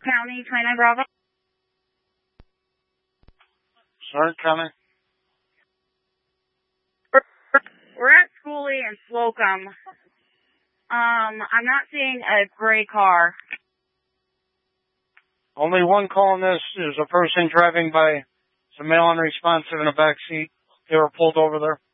County, 29 Bravo. Stark County. We're at Schooley and Slocum. I'm not seeing a gray car. Only one call on this is a person driving by. It's a male unresponsive in a back seat. They were pulled over there.